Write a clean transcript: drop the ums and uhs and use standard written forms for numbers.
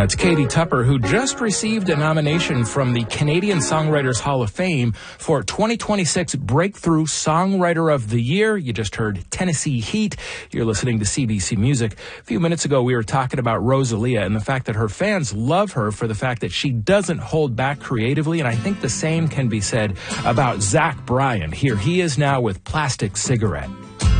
That's Katie Tupper, who just received a nomination from the Canadian Songwriters Hall of Fame for 2026 Breakthrough Songwriter of the Year. You just heard Tennessee Heat. You're listening to CBC Music. A few minutes ago, we were talking about Rosalia and the fact that her fans love her for the fact that she doesn't hold back creatively, and I think the same can be said about Zach Bryan. Here he is now with Plastic Cigarette.